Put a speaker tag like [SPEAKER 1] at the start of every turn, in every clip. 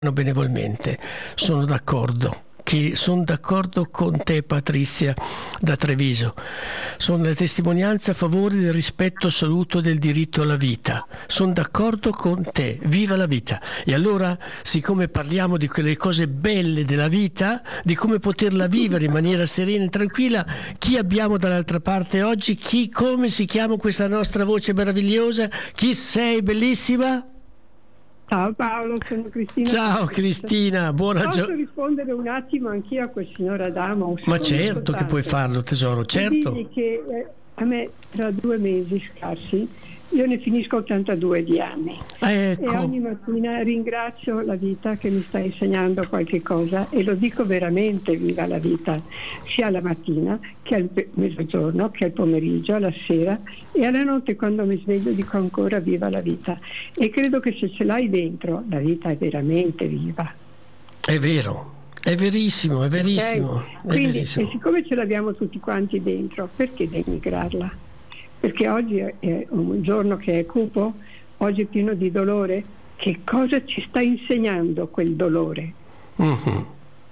[SPEAKER 1] benevolmente. Sono d'accordo. Sono d'accordo con te, Patrizia da Treviso. Sono la testimonianza a favore del rispetto assoluto del diritto alla vita. Sono d'accordo con te. Viva la vita. E allora, siccome parliamo di quelle cose belle della vita, di come poterla vivere in maniera serena e tranquilla, chi abbiamo dall'altra parte oggi? Come si chiama questa nostra voce meravigliosa? Chi sei, bellissima?
[SPEAKER 2] Ciao Paolo, sono Cristina.
[SPEAKER 1] Ciao Cristina, buona giornata.
[SPEAKER 2] Posso rispondere un attimo anch'io a quel signor Adamo?
[SPEAKER 1] Ma certo che puoi farlo, tesoro, certo.
[SPEAKER 2] Digli che a me tra 2 mesi scarsi io ne finisco 82 di anni.
[SPEAKER 1] Ecco.
[SPEAKER 2] E ogni mattina ringrazio la vita che mi sta insegnando qualche cosa, e lo dico veramente, viva la vita, sia la mattina che al mezzogiorno, che al pomeriggio, alla sera e alla notte quando mi sveglio dico ancora viva la vita. E credo che se ce l'hai dentro la vita è veramente viva.
[SPEAKER 1] È vero. È verissimo, è verissimo.
[SPEAKER 2] Okay?
[SPEAKER 1] È
[SPEAKER 2] Quindi,
[SPEAKER 1] verissimo.
[SPEAKER 2] e siccome ce l'abbiamo tutti quanti dentro, perché denigrarla? Perché oggi è un giorno che è cupo, oggi è pieno di dolore. Che cosa ci sta insegnando quel dolore?
[SPEAKER 1] Mm-hmm.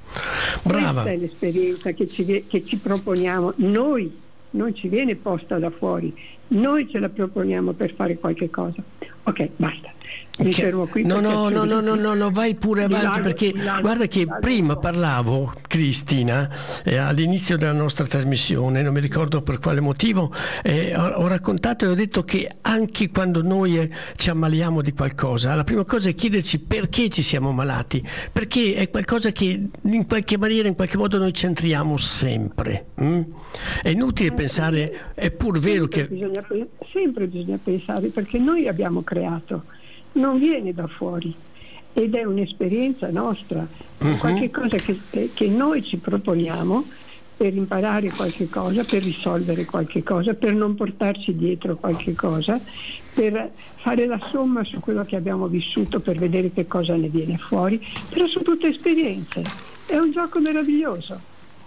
[SPEAKER 1] Brava.
[SPEAKER 2] Questa è l'esperienza che ci proponiamo. Noi, non ci viene posta da fuori, noi ce la proponiamo per fare qualche cosa. Ok, basta. Mi fermo qui.
[SPEAKER 1] No, vai pure avanti, perché guarda che prima parlavo, Cristina, all'inizio della nostra trasmissione, non mi ricordo per quale motivo, ho raccontato e ho detto che anche quando noi ci ammaliamo di qualcosa, la prima cosa è chiederci perché ci siamo ammalati, perché è qualcosa che in qualche maniera, in qualche modo noi centriamo sempre. È inutile pensare, è pur vero che...
[SPEAKER 2] Sempre bisogna pensare, perché noi abbiamo creato, non viene da fuori ed è un'esperienza nostra, qualche cosa che noi ci proponiamo per imparare qualche cosa, per risolvere qualche cosa, per non portarci dietro qualche cosa, per fare la somma su quello che abbiamo vissuto, per vedere che cosa ne viene fuori, però sono tutte esperienze. È un gioco meraviglioso.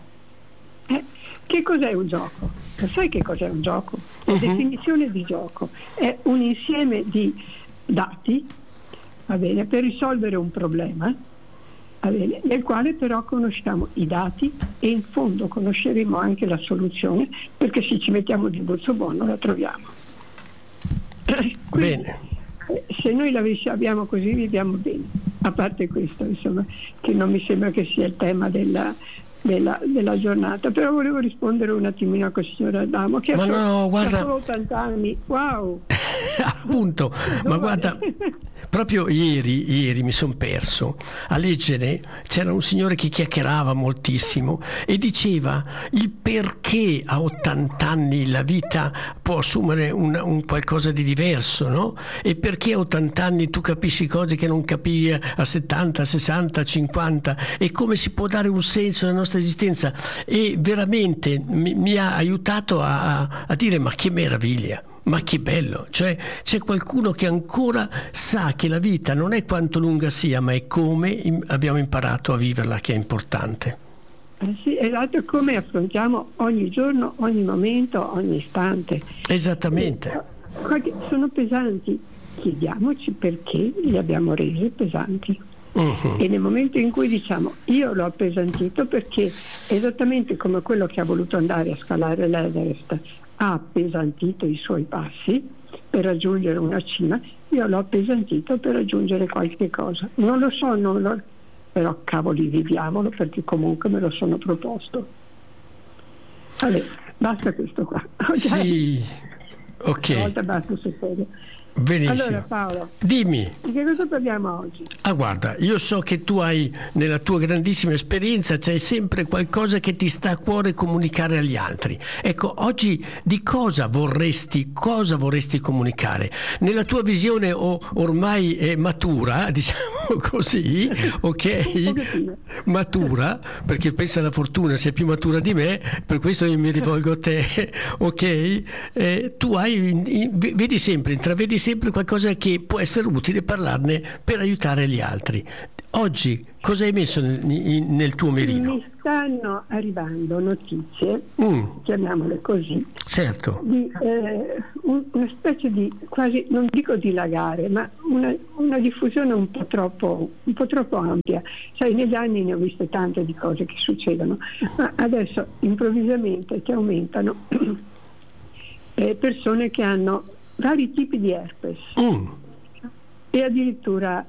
[SPEAKER 2] Che cos'è un gioco? Sai che cos'è un gioco? La definizione di gioco è un insieme di dati, va bene, per risolvere un problema, va bene, nel quale però conosciamo i dati e in fondo conosceremo anche la soluzione, perché se ci mettiamo di bozzo buono la troviamo. Quindi,
[SPEAKER 1] bene.
[SPEAKER 2] Se noi abbiamo così, viviamo bene. A parte questo, insomma, che non mi sembra che sia il tema della giornata, però volevo rispondere un attimino a questo signor Adamo che ha solo 80 anni. Wow.
[SPEAKER 1] Appunto, ma guarda, proprio ieri mi sono perso a leggere, c'era un signore che chiacchierava moltissimo e diceva il perché a 80 anni la vita può assumere un qualcosa di diverso, no? E perché a 80 anni tu capisci cose che non capivi a 70, 60, 50, e come si può dare un senso alla nostra esistenza. E veramente mi ha aiutato a dire ma che meraviglia. Ma che bello, cioè c'è qualcuno che ancora sa che la vita non è quanto lunga sia, ma è come abbiamo imparato a viverla che è importante.
[SPEAKER 2] Sì, esatto, come affrontiamo ogni giorno, ogni momento, ogni istante.
[SPEAKER 1] Esattamente.
[SPEAKER 2] Sono pesanti, chiediamoci perché li abbiamo resi pesanti. E nel momento in cui diciamo io l'ho appesantito perché esattamente come quello che ha voluto andare a scalare l'Everest ha appesantito i suoi passi per raggiungere una cima, io l'ho appesantito per raggiungere qualche cosa. Non lo so, però cavoli, viviamolo, perché comunque me lo sono proposto. Vabbè, basta questo qua. Okay?
[SPEAKER 1] Sì, ok.
[SPEAKER 2] Una volta basta su serio.
[SPEAKER 1] Benissimo.
[SPEAKER 2] Allora Paolo,
[SPEAKER 1] dimmi.
[SPEAKER 2] di che cosa parliamo oggi?
[SPEAKER 1] Guarda, io so che tu hai, nella tua grandissima esperienza, c'è sempre qualcosa che ti sta a cuore comunicare agli altri. Ecco, oggi di cosa vorresti comunicare? Nella tua visione ormai matura, diciamo così, ok? Matura, perché pensa alla fortuna, sei più matura di me, per questo io mi rivolgo a te, ok? Tu intravedi sempre qualcosa che può essere utile parlarne per aiutare gli altri. Oggi cosa hai messo nel tuo mirino?
[SPEAKER 2] Mi stanno arrivando notizie, chiamiamole così,
[SPEAKER 1] certo,
[SPEAKER 2] di una specie di, quasi, non dico dilagare, ma una diffusione un po' troppo ampia. Sai, negli anni ne ho viste tante di cose che succedono, ma adesso improvvisamente ti aumentano persone che hanno vari tipi di herpes e addirittura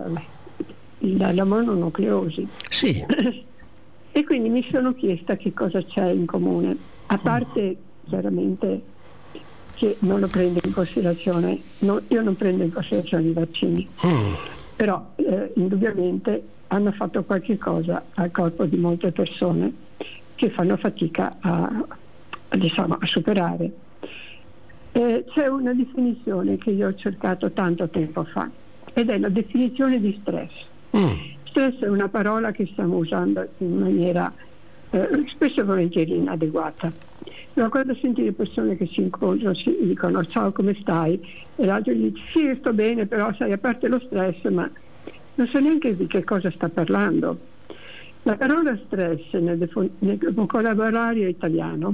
[SPEAKER 2] la mononucleosi.
[SPEAKER 1] Sì.
[SPEAKER 2] E quindi mi sono chiesta che cosa c'è in comune, a parte chiaramente che non lo prendo in considerazione, io non prendo in considerazione i vaccini, però indubbiamente hanno fatto qualche cosa al corpo di molte persone che fanno fatica a superare. C'è una definizione che io ho cercato tanto tempo fa ed è la definizione di stress. Stress è una parola che stiamo usando in maniera spesso e volentieri inadeguata. Ma quando senti le persone che si incontrano si dicono ciao, come stai? E l'altro gli dice sì, sto bene, però sai, a parte lo stress, ma non so neanche di che cosa sta parlando. La parola stress nel vocabolario italiano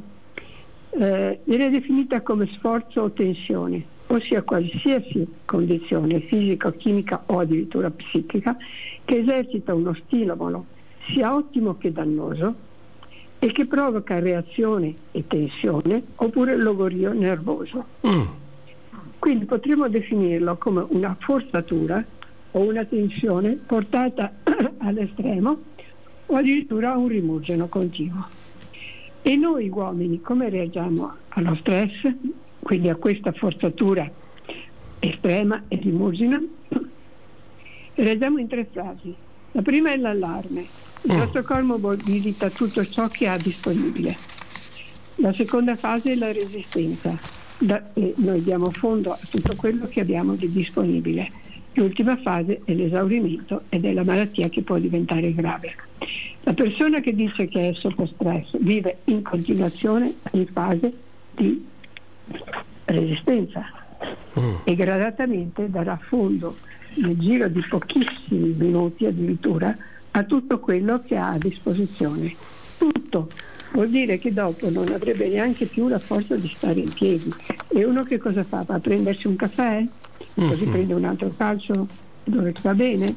[SPEAKER 2] viene definita come sforzo o tensione, ossia qualsiasi condizione fisica, chimica o addirittura psichica che esercita uno stimolo sia ottimo che dannoso e che provoca reazione e tensione oppure logorio nervoso. Quindi potremmo definirlo come una forzatura o una tensione portata all'estremo o addirittura un rimurgino continuo. E noi uomini come reagiamo allo stress, quindi a questa forzatura estrema e rimurgina? Reagiamo in 3 fasi. La prima è l'allarme. Il nostro corpo mobilita tutto ciò che ha disponibile. La seconda fase è la resistenza. Noi diamo fondo a tutto quello che abbiamo di disponibile. L'ultima fase è l'esaurimento ed è la malattia che può diventare grave. La persona che dice che è sotto stress vive in continuazione in fase di resistenza e gradatamente darà fondo nel giro di pochissimi minuti addirittura a tutto quello che ha a disposizione. Tutto vuol dire che dopo non avrebbe neanche più la forza di stare in piedi. E uno che cosa fa? Va a prendersi un caffè? Così prende un altro calcio dove sta bene?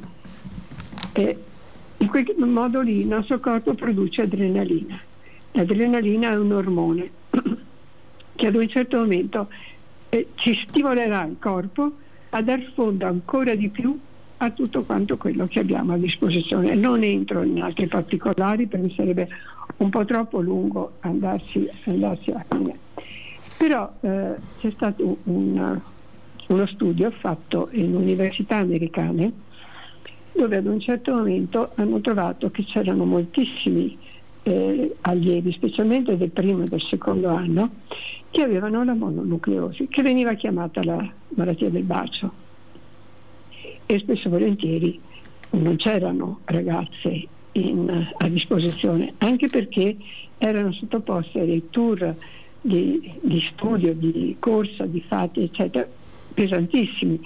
[SPEAKER 2] E in quel modo lì il nostro corpo produce adrenalina. L'adrenalina è un ormone che ad un certo momento ci stimolerà il corpo a dar fondo ancora di più a tutto quanto quello che abbiamo a disposizione. Non entro in altri particolari perché sarebbe un po' troppo lungo andarsi a fine. Però c'è stato uno studio fatto in università americane dove ad un certo momento hanno trovato che c'erano moltissimi allievi, specialmente del primo e del secondo anno, che avevano la mononucleosi, che veniva chiamata la malattia del bacio. E spesso e volentieri non c'erano ragazze a disposizione, anche perché erano sottoposte a dei tour di studio, di corsa, di fatti, eccetera, pesantissimi.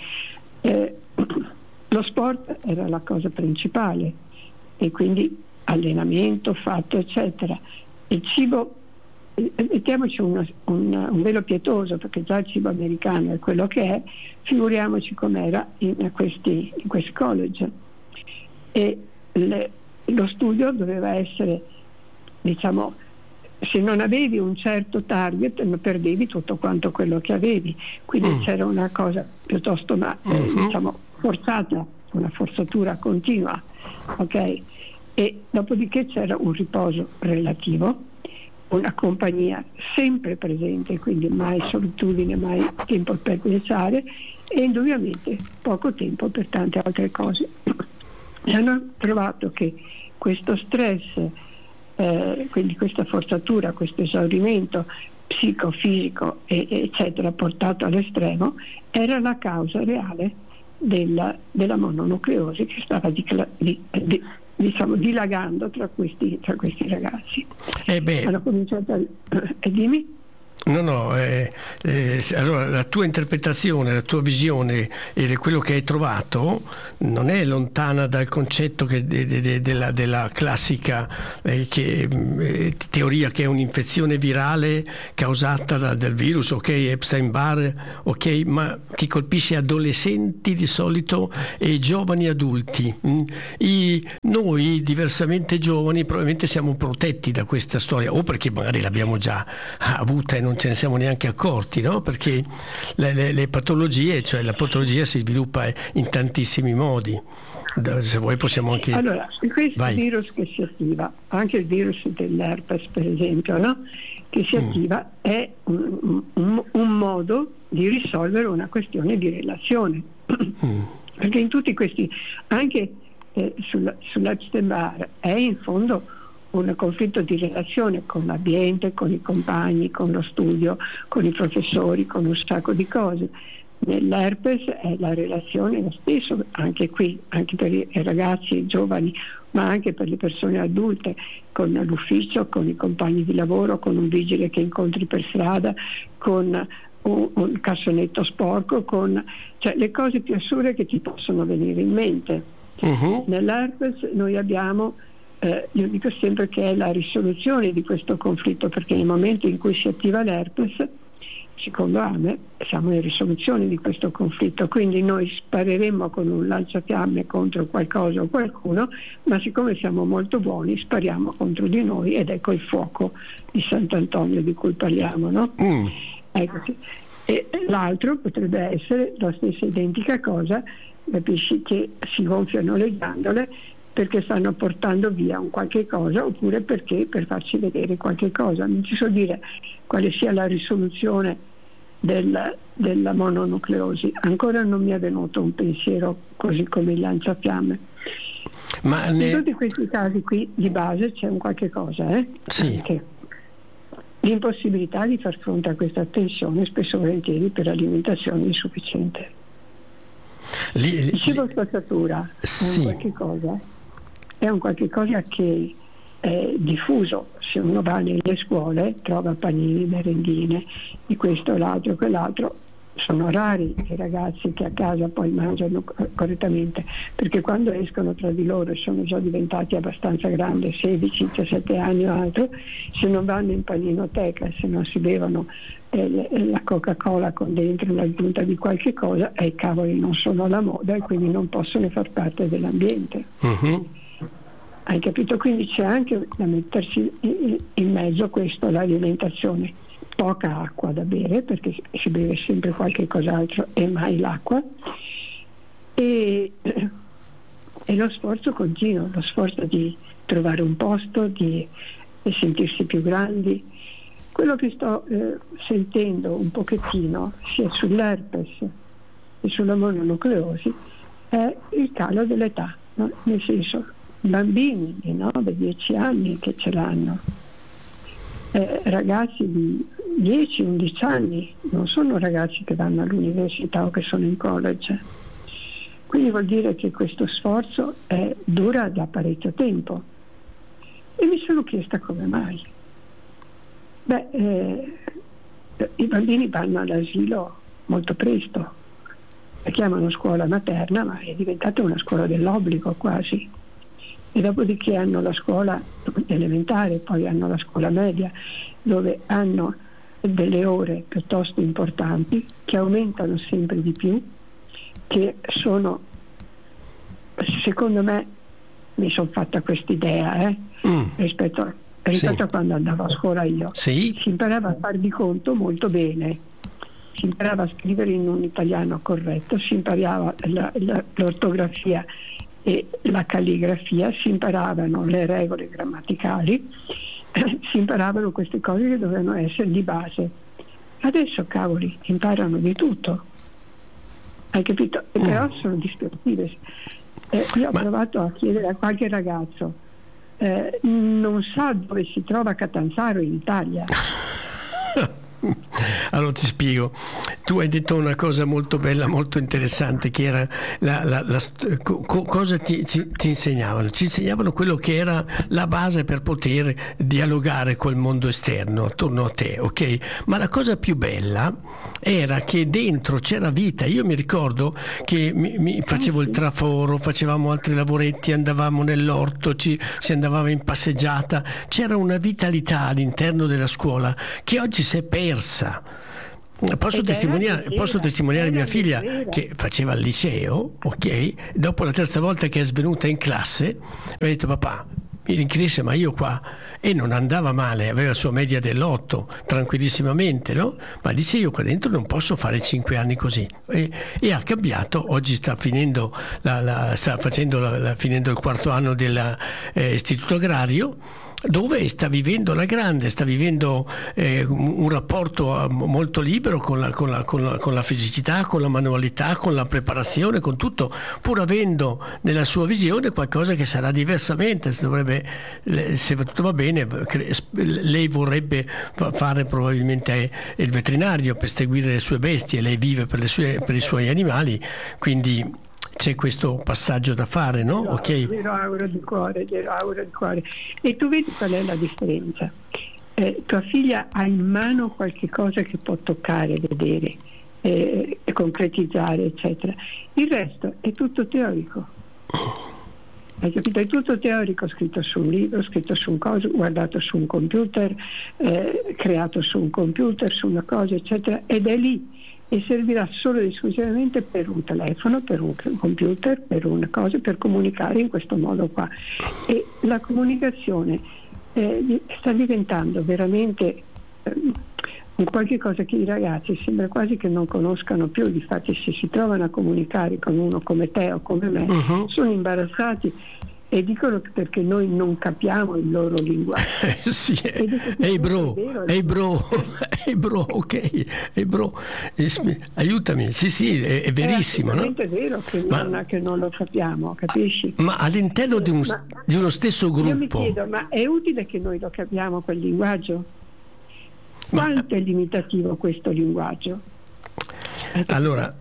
[SPEAKER 2] Lo sport era la cosa principale e quindi allenamento fatto, eccetera. Il cibo, mettiamoci un velo pietoso, perché già il cibo americano è quello che è, figuriamoci com'era in questi college. E lo studio doveva essere, diciamo, se non avevi un certo target perdevi tutto quanto quello che avevi, quindi c'era una cosa piuttosto diciamo forzata, una forzatura continua, ok? E dopodiché c'era un riposo relativo, una compagnia sempre presente, quindi mai solitudine, mai tempo per pensare e indubbiamente poco tempo per tante altre cose. E hanno trovato che questo stress, quindi questa forzatura, questo esaurimento psicofisico eccetera portato all'estremo era la causa reale della mononucleosi che stava diciamo dilagando tra questi ragazzi. Hanno cominciato dimmi?
[SPEAKER 1] No, allora la tua interpretazione, la tua visione e quello che hai trovato non è lontana dal concetto della classica teoria che è un'infezione virale causata dal virus, ok, Epstein-Barr, ok, ma che colpisce adolescenti di solito e giovani adulti. Noi, diversamente giovani, probabilmente siamo protetti da questa storia, o perché magari l'abbiamo già avuta e non ce ne siamo neanche accorti, no? Perché le patologie, cioè la patologia si sviluppa in tantissimi modi. Se vuoi possiamo anche...
[SPEAKER 2] Allora, questo virus che si attiva, anche il virus dell'herpes per esempio, no? Che si attiva è un modo di risolvere una questione di relazione. Perché in tutti questi, anche sull'Epstein-Barr, è in fondo un conflitto di relazione con l'ambiente, con i compagni, con lo studio, con i professori, con un sacco di cose. Nell'herpes è la relazione lo stesso, anche qui, anche per i ragazzi giovani, ma anche per le persone adulte, con l'ufficio, con i compagni di lavoro, con un vigile che incontri per strada, con un cassonetto sporco, cioè le cose più assurde che ti possono venire in mente. Nell'herpes noi abbiamo io dico sempre che è la risoluzione di questo conflitto, perché nel momento in cui si attiva l'herpes, secondo me, siamo in risoluzione di questo conflitto, quindi noi spareremmo con un lanciafiamme contro qualcosa o qualcuno, ma siccome siamo molto buoni spariamo contro di noi, ed ecco il fuoco di Sant'Antonio di cui parliamo, no? Ecco, sì. E l'altro potrebbe essere la stessa identica cosa, capisci, che si gonfiano le ghiandole perché stanno portando via un qualche cosa, oppure perché per farci vedere qualche cosa. Non ci so dire quale sia la risoluzione della mononucleosi, ancora non mi è venuto un pensiero così come il lanciafiamme. Ma in tutti questi casi qui di base c'è un qualche cosa,
[SPEAKER 1] Sì.
[SPEAKER 2] Anche l'impossibilità di far fronte a questa tensione, spesso e volentieri per alimentazione insufficiente. Il cibo spazzatura
[SPEAKER 1] sì.
[SPEAKER 2] È un qualche cosa che è diffuso. Se uno va nelle scuole trova panini, merendine, di questo, l'altro, quell'altro. Sono rari i ragazzi che a casa poi mangiano correttamente, perché quando escono tra di loro e sono già diventati abbastanza grandi, 16, 17 anni o altro, se non vanno in paninoteca, se non si bevono la Coca-Cola con dentro l'aggiunta di qualche cosa, i cavoli non sono alla moda e quindi non possono far parte dell'ambiente. Hai capito? Quindi c'è anche da mettersi in mezzo a questo, l'alimentazione. Poca acqua da bere, perché si beve sempre qualche cos'altro e mai l'acqua, e lo sforzo continuo, lo sforzo di trovare un posto, di sentirsi più grandi. Quello che sto sentendo un pochettino sia sull'herpes che sulla mononucleosi è il calo dell'età, no? Nel senso, bambini di 9-10 anni che ce l'hanno, ragazzi di 10-11 anni, non sono ragazzi che vanno all'università o che sono in college. Quindi vuol dire che questo sforzo dura da parecchio tempo, e mi sono chiesta come mai. I bambini vanno all'asilo molto presto, la chiamano scuola materna, ma è diventata una scuola dell'obbligo quasi, e dopodiché hanno la scuola elementare, poi hanno la scuola media, dove hanno delle ore piuttosto importanti che aumentano sempre di più, che sono, secondo me, mi sono fatta quest'idea rispetto a quando andavo a scuola io. Si imparava a far di conto molto bene, si imparava a scrivere in un italiano corretto, si imparava l'ortografia e la calligrafia, si imparavano le regole grammaticali, si imparavano queste cose che dovevano essere di base. Adesso, cavoli, imparano di tutto, hai capito? E però sono dispersive. Io ho provato a chiedere a qualche ragazzo, non sa dove si trova Catanzaro in Italia.
[SPEAKER 1] Allora ti spiego, tu hai detto una cosa molto bella, molto interessante, che era cosa ti insegnavano? Ci insegnavano quello che era la base per poter dialogare col mondo esterno attorno a te, ok? Ma la cosa più bella era che dentro c'era vita. Io mi ricordo che facevo il traforo, facevamo altri lavoretti, andavamo nell'orto, si andava in passeggiata, c'era una vitalità all'interno della scuola che oggi si è persa. Posso testimoniare mia figlia che faceva il liceo, ok? Dopo la terza volta che è svenuta in classe mi ha detto: papà, mi rinchiresce, ma io qua, e non andava male, aveva la sua media dell'8 tranquillissimamente, no? Ma dice: io qua dentro non posso fare 5 anni così, e ha cambiato. Oggi sta finendo finendo il quarto anno dell'istituto agrario, dove sta vivendo la grande, sta vivendo un rapporto molto libero con la fisicità, con la manualità, con la preparazione, con tutto, pur avendo nella sua visione qualcosa che sarà diversamente. Se tutto va bene, lei vorrebbe fare probabilmente il veterinario per seguire le sue bestie, lei vive per i suoi animali, quindi c'è questo passaggio da fare, no? Ok.
[SPEAKER 2] Glielo auguro di cuore. E tu vedi qual è la differenza? Tua figlia ha in mano qualche cosa che può toccare, vedere, concretizzare, eccetera. Il resto è tutto teorico. Hai capito? È tutto teorico, scritto su un libro, scritto su un coso, guardato su un computer, creato su un computer, su una cosa, eccetera, ed è lì. E servirà solo ed esclusivamente per un telefono, per un computer, per una cosa, per comunicare in questo modo qua. E la comunicazione sta diventando veramente un qualche cosa che i ragazzi sembra quasi che non conoscano più. Difatti, se si trovano a comunicare con uno come te o come me, sono imbarazzati e dicono che perché noi non capiamo il loro linguaggio.
[SPEAKER 1] Sì, ehi bro, ok, aiutami. Sì, è verissimo, no?
[SPEAKER 2] È vero che non lo capiamo, capisci?
[SPEAKER 1] Ma all'interno di uno stesso gruppo.
[SPEAKER 2] Io mi chiedo, ma è utile che noi lo capiamo quel linguaggio? Quanto è limitativo questo linguaggio?
[SPEAKER 1] Allora,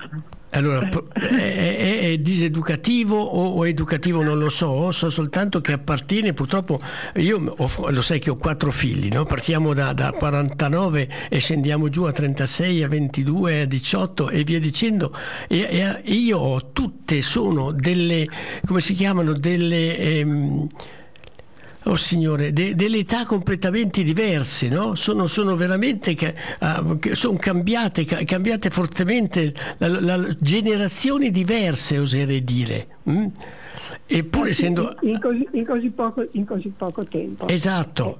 [SPEAKER 1] è diseducativo o educativo non lo so soltanto che appartiene, purtroppo lo sai che ho 4 figli, no? Partiamo da 49 e scendiamo giù a 36, a 22, a 18 e via dicendo, e io ho sono delle, come si chiamano, delle oh signore, delle età completamente diverse, no? Sono veramente sono cambiate fortemente, generazioni diverse, oserei dire. Eppure essendo
[SPEAKER 2] in così poco tempo.
[SPEAKER 1] Esatto.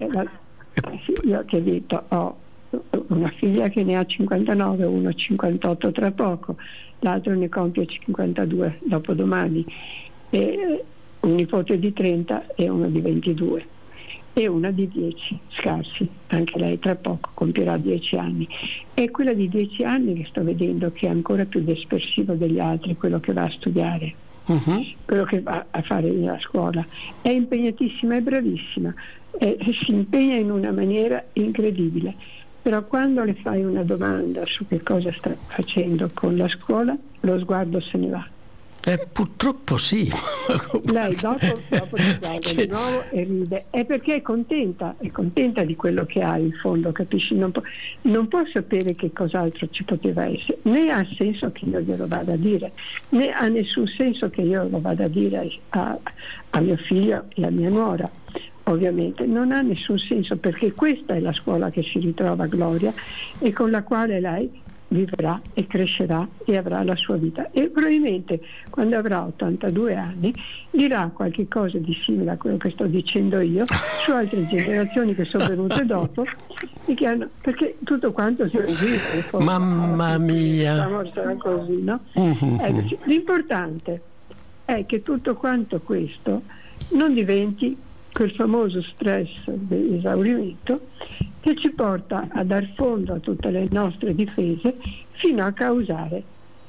[SPEAKER 2] Io ti ho detto, ho una figlia che ne ha 59, uno 58 tra poco, l'altro ne compie 52 dopodomani, e un nipote di 30 e uno di 22 e una di 10 scarsi, anche lei tra poco compierà 10 anni. E quella di 10 anni che sto vedendo che è ancora più dispersivo degli altri, quello che va a studiare, quello che va a fare nella scuola, è impegnatissima, è bravissima, si impegna in una maniera incredibile, però quando le fai una domanda su che cosa sta facendo con la scuola, lo sguardo se ne va.
[SPEAKER 1] Purtroppo sì.
[SPEAKER 2] Lei dopo ti guarda di nuovo e ride, è perché è contenta di quello che ha in fondo, capisci? Non può sapere che cos'altro ci poteva essere, né ha senso che io glielo vada a dire, né ha nessun senso che io lo vada a dire a mio figlio e a mia nuora. Ovviamente non ha nessun senso, perché questa è la scuola che si ritrova Gloria e con la quale lei vivrà e crescerà e avrà la sua vita, e probabilmente quando avrà 82 anni dirà qualche cosa di simile a quello che sto dicendo io su altre generazioni che sono venute dopo e che hanno, perché tutto quanto si esiste,
[SPEAKER 1] mamma mia,
[SPEAKER 2] sarà così, no? L'importante è che tutto quanto questo non diventi quel famoso stress dell'esaurimento che ci porta a dar fondo a tutte le nostre difese fino a causare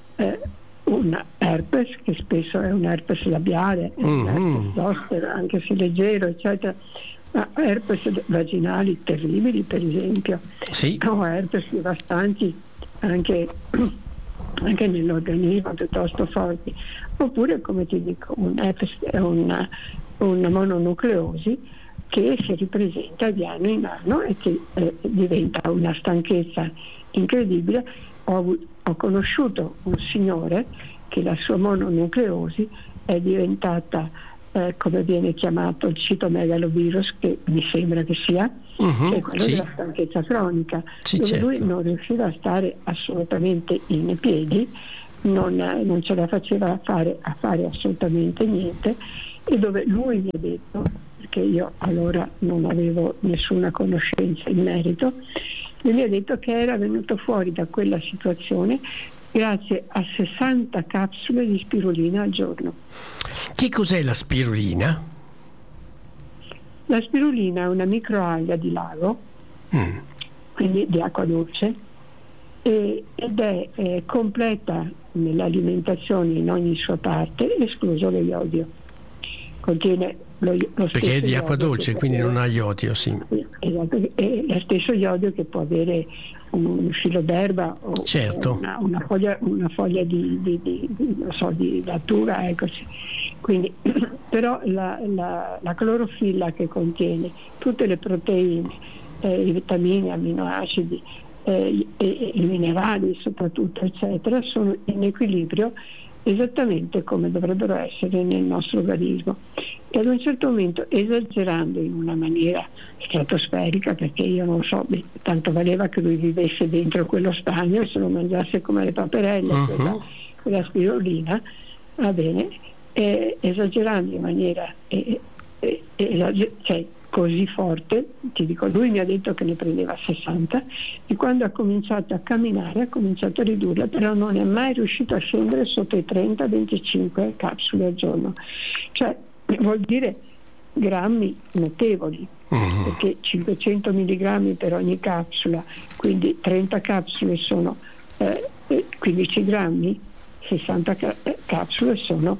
[SPEAKER 2] un herpes, che spesso è un herpes labiale, un herpes zoster, anche se leggero, eccetera, herpes vaginali terribili, per esempio,
[SPEAKER 1] sì,
[SPEAKER 2] o herpes devastanti anche nell'organismo, piuttosto forti, oppure, come ti dico, una mononucleosi che si ripresenta di anno in anno e che diventa una stanchezza incredibile. Ho conosciuto un signore che la sua mononucleosi è diventata, come viene chiamato, il citomegalovirus, che mi sembra che sia, che è quello della stanchezza cronica, dove
[SPEAKER 1] certo.
[SPEAKER 2] lui non riusciva a stare assolutamente in piedi, non ce la faceva a fare assolutamente niente, e dove lui mi ha detto, perché io allora non avevo nessuna conoscenza in merito, lui mi ha detto che era venuto fuori da quella situazione grazie a 60 capsule di spirulina al giorno.
[SPEAKER 1] Che cos'è la spirulina?
[SPEAKER 2] La spirulina è una microalga di lago, quindi di acqua dolce, ed è completa nell'alimentazione in ogni sua parte, escluso lo iodio. Contiene lo
[SPEAKER 1] perché è di acqua dolce, quindi non ha iodio, sì.
[SPEAKER 2] Esatto, è lo stesso iodio che può avere un filo d'erba o
[SPEAKER 1] certo.
[SPEAKER 2] una foglia di lattuga, ecco. Quindi, però la clorofilla, che contiene tutte le proteine, i vitamini, aminoacidi, i minerali soprattutto, eccetera, sono in equilibrio esattamente come dovrebbero essere nel nostro organismo. E ad un certo momento, esagerando in una maniera stratosferica, perché io non so, tanto valeva che lui vivesse dentro quello stagno e se lo mangiasse come le paperelle, quella spirulina, va bene, esagerando in maniera così forte, ti dico, lui mi ha detto che ne prendeva 60, e quando ha cominciato a camminare ha cominciato a ridurla, però non è mai riuscito a scendere sotto i 30-25 capsule al giorno, cioè vuol dire grammi notevoli, perché 500 milligrammi per ogni capsula, quindi 30 capsule sono 15 grammi, 60 capsule sono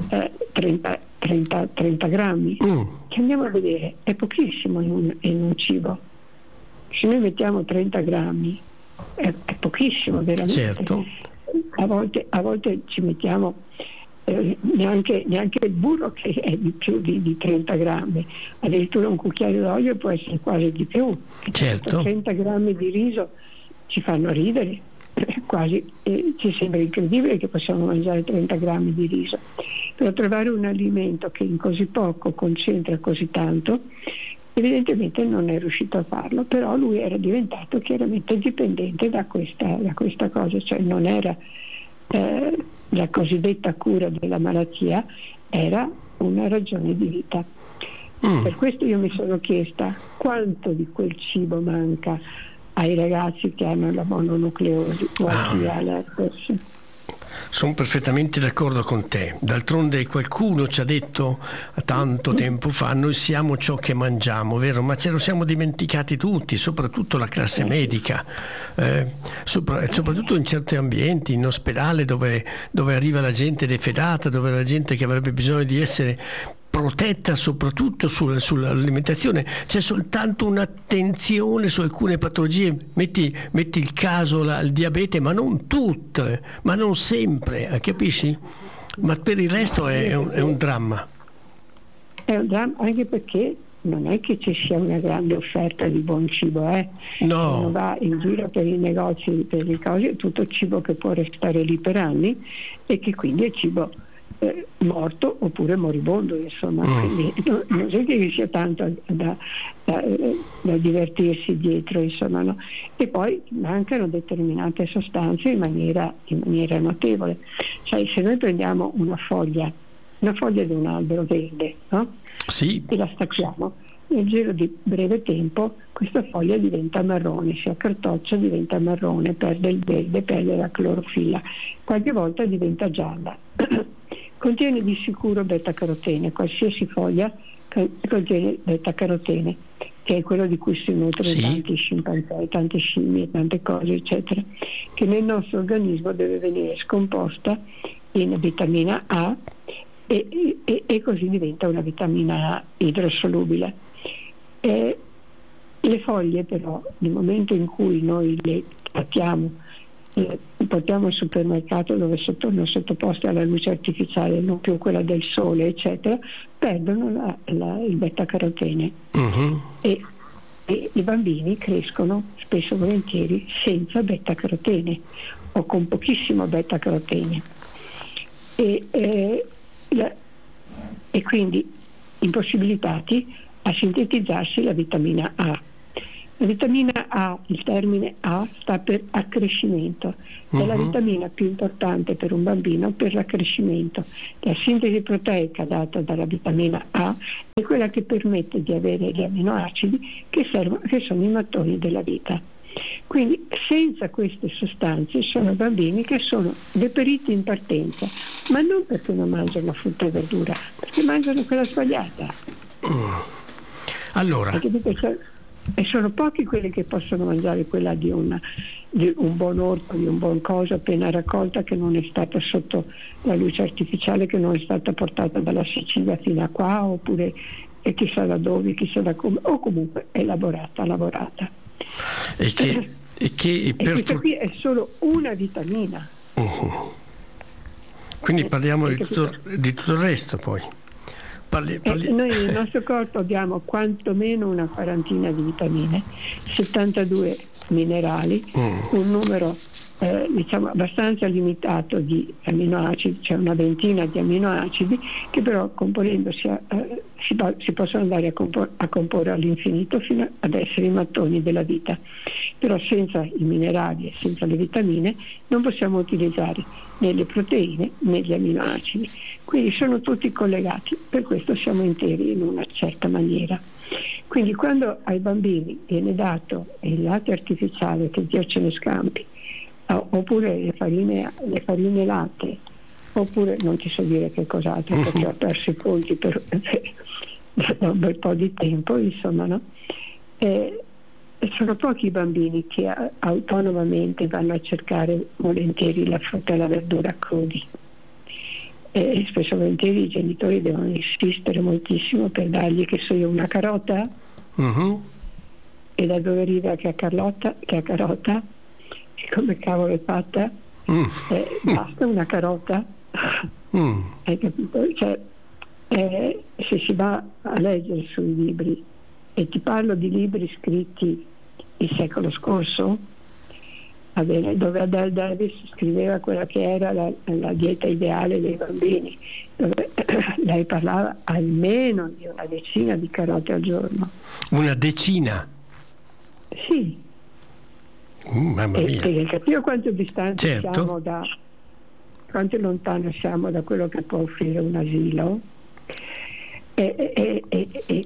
[SPEAKER 2] 30 grammi. Che andiamo a vedere, è pochissimo in un cibo. Se noi mettiamo 30 grammi è pochissimo, veramente.
[SPEAKER 1] Certo.
[SPEAKER 2] A volte ci mettiamo neanche il burro, che è di più di 30 grammi, addirittura un cucchiaio d'olio può essere quasi di più.
[SPEAKER 1] Certo.
[SPEAKER 2] 30 grammi di riso ci fanno ridere, quasi ci sembra incredibile che possiamo mangiare 30 grammi di riso, però trovare un alimento che in così poco concentra così tanto, evidentemente non è riuscito a farlo. Però lui era diventato chiaramente dipendente da questa cosa, cioè non era la cosiddetta cura della malattia, era una ragione di vita. Per questo io mi sono chiesta quanto di quel cibo manca ai ragazzi che hanno la mononucleosi o a chi ha l'herpes.
[SPEAKER 1] Sono perfettamente d'accordo con te. D'altronde qualcuno ci ha detto tanto tempo fa: noi siamo ciò che mangiamo, vero? Ma ce lo siamo dimenticati tutti, soprattutto la classe medica, soprattutto in certi ambienti, in ospedale dove arriva la gente defedata, dove la gente che avrebbe bisogno di essere protetta soprattutto sull'alimentazione. C'è soltanto un'attenzione su alcune patologie, metti il caso il diabete, ma non tutte, ma non sempre, capisci? Ma per il resto è un dramma.
[SPEAKER 2] È un dramma, anche perché non è che ci sia una grande offerta di buon cibo,
[SPEAKER 1] No.
[SPEAKER 2] Uno va in giro per i negozi, per le cose, è tutto cibo che può restare lì per anni e che quindi è cibo morto oppure moribondo, insomma. Quindi non è che sia tanto da divertirsi dietro, insomma, no? E poi mancano determinate sostanze in maniera notevole. Cioè, se noi prendiamo una foglia di un albero verde, no?
[SPEAKER 1] Sì.
[SPEAKER 2] E la stacchiamo, nel giro di breve tempo questa foglia diventa marrone, si accartoccia, diventa marrone, perde il verde, perde la clorofilla, qualche volta diventa gialla. Contiene di sicuro beta-carotene, qualsiasi foglia contiene beta-carotene, che è quello di cui si nutrono tanti scimpanzé, tante scimmie, tante cose, eccetera, che nel nostro organismo deve venire scomposta in vitamina A e così diventa una vitamina A idrosolubile. Le foglie però, nel momento in cui noi le trattiamo, portiamo al supermercato dove sono sottoposte alla luce artificiale, non più quella del sole, eccetera, perdono il beta-carotene. E i bambini crescono spesso e volentieri senza beta-carotene o con pochissimo beta-carotene. E quindi impossibilitati a sintetizzarsi la vitamina A. La vitamina A, il termine A sta per accrescimento, è la vitamina più importante per un bambino per l'accrescimento. La sintesi proteica data dalla vitamina A è quella che permette di avere gli aminoacidi che sono i mattoni della vita. Quindi senza queste sostanze sono bambini che sono deperiti in partenza, ma non perché non mangiano frutta e verdura, perché mangiano quella sbagliata.
[SPEAKER 1] Allora,
[SPEAKER 2] e sono pochi quelli che possono mangiare quella di un buon orto, di un buon coso appena raccolta, che non è stata sotto la luce artificiale, che non è stata portata dalla Sicilia fino a qua, oppure chissà da dove, chissà da come, o comunque è lavorata.
[SPEAKER 1] E
[SPEAKER 2] questa qui è solo una vitamina.
[SPEAKER 1] Quindi parliamo di tutto il resto poi.
[SPEAKER 2] Noi nel nostro corpo abbiamo quantomeno una quarantina di vitamine, 72 minerali, un numero diciamo abbastanza limitato di amminoacidi, cioè una ventina di amminoacidi che però componendosi si possono andare a comporre all'infinito fino ad essere i mattoni della vita. Però senza i minerali e senza le vitamine non possiamo utilizzare né le proteine né gli amminoacidi, quindi sono tutti collegati, per questo siamo interi in una certa maniera. Quindi quando ai bambini viene dato il latte artificiale, che Dio ce ne scampi, oppure le farine latte, oppure non ti so dire che cos'altro perché ho perso i conti da un bel po' di tempo, insomma, no? Sono pochi i bambini che autonomamente vanno a cercare volentieri la frutta e la verdura crudi, e spesso volentieri i genitori devono insistere moltissimo per dargli, che so io, una carota, e da dove arriva che a carota, e come cavolo è fatta, basta una carota. Hai capito? Cioè, se si va a leggere sui libri, e ti parlo di libri scritti il secolo scorso, va bene, dove Adele Davis scriveva quella che era la dieta ideale dei bambini, dove lei parlava almeno di una decina di carote al giorno.
[SPEAKER 1] Una decina?
[SPEAKER 2] Sì.
[SPEAKER 1] Mamma mia.
[SPEAKER 2] Per capire quanto distanti
[SPEAKER 1] certo.
[SPEAKER 2] siamo quanto lontano siamo da quello che può offrire un asilo. E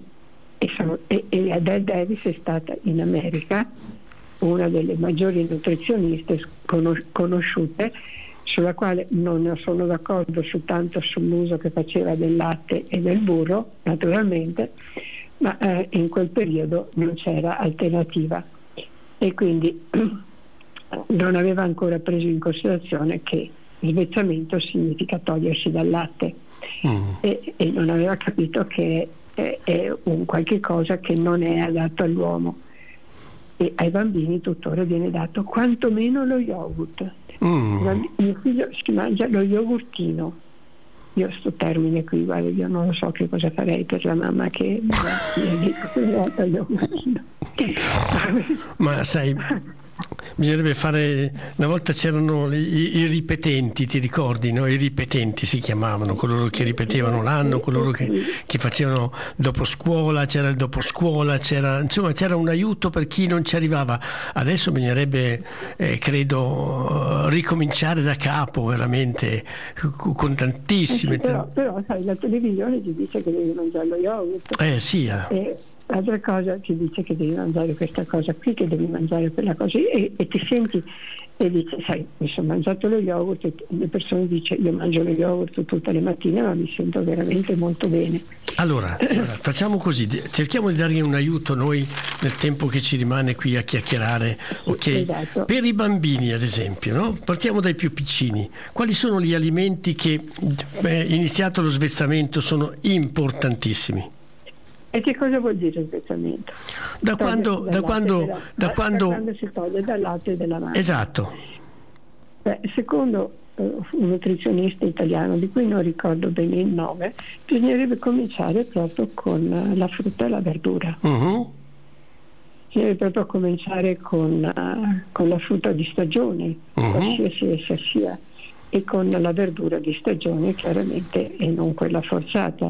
[SPEAKER 2] Adele Davis è stata in America una delle maggiori nutrizioniste conosciute, sulla quale non ne sono d'accordo tanto sull'uso che faceva del latte e del burro, naturalmente, ma in quel periodo non c'era alternativa e quindi non aveva ancora preso in considerazione che svezzamento significa togliersi dal latte e non aveva capito che è un qualche cosa che non è adatto all'uomo, e ai bambini tuttora viene dato quantomeno lo yogurt. Mio figlio si mangia lo yogurtino. Io sto termine qui, guarda, io non lo so che cosa farei per la mamma che mi ha detto che lo yogurtino.
[SPEAKER 1] Ma sai, bisognerebbe fare, una volta c'erano i ripetenti, ti ricordi, no? I ripetenti si chiamavano, coloro che ripetevano l'anno, coloro che facevano dopo scuola, c'era il dopo scuola, c'era un aiuto per chi non ci arrivava. Adesso bisognerebbe credo ricominciare da capo veramente con tantissime
[SPEAKER 2] però sai, la televisione ti dice che devi mangiare lo yogurt,
[SPEAKER 1] sì.
[SPEAKER 2] L'altra cosa ti dice che devi mangiare questa cosa qui, che devi mangiare quella cosa e ti senti e dici, sai, mi sono mangiato lo yogurt, e le persone dicono io mangio lo yogurt tutte le mattine ma mi sento veramente molto bene.
[SPEAKER 1] Allora facciamo così, cerchiamo di dargli un aiuto noi nel tempo che ci rimane qui a chiacchierare. Ok, esatto. Per i bambini ad esempio, no? Partiamo dai più piccini. Quali sono gli alimenti che iniziato lo svezzamento sono importantissimi?
[SPEAKER 2] E che cosa vuol dire svezzamento?
[SPEAKER 1] Da quando
[SPEAKER 2] si toglie dal latte della mamma.
[SPEAKER 1] Esatto.
[SPEAKER 2] Secondo un nutrizionista italiano, di cui non ricordo bene il nome, bisognerebbe cominciare proprio con la frutta e la verdura. Bisognerebbe proprio cominciare con la frutta di stagione, qualsiasi essa sia, e con la verdura di stagione, chiaramente, e non quella forzata.